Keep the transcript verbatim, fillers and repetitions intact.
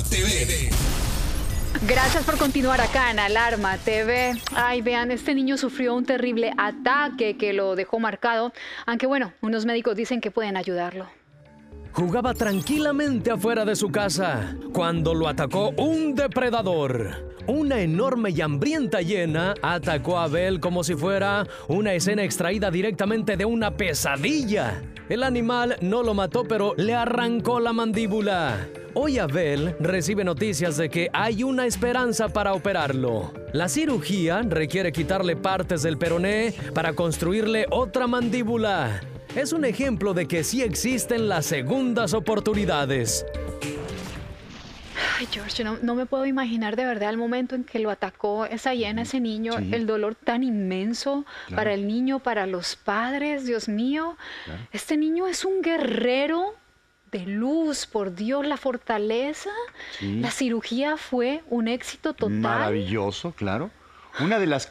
T V. Gracias por continuar acá en Alarma T V. Ay, vean, este niño sufrió un terrible ataque que lo dejó marcado, aunque bueno, unos médicos dicen que pueden ayudarlo. Jugaba tranquilamente afuera de su casa cuando lo atacó un depredador. Una enorme y hambrienta hiena atacó a Abel como si fuera una escena extraída directamente de una pesadilla. El animal no lo mató, pero le arrancó la mandíbula. Hoy Abel recibe noticias de que hay una esperanza para operarlo. La cirugía requiere quitarle partes del peroné para construirle otra mandíbula. Es un ejemplo de que sí existen las segundas oportunidades. Ay, George, no, no me puedo imaginar de verdad el momento en que lo atacó esa hiena, ese niño, sí. El dolor tan inmenso, claro, para el niño, para los padres, Dios mío. Claro. Este niño es un guerrero de luz, por Dios, la fortaleza. Sí. La cirugía fue un éxito total. Maravilloso, claro. Una de las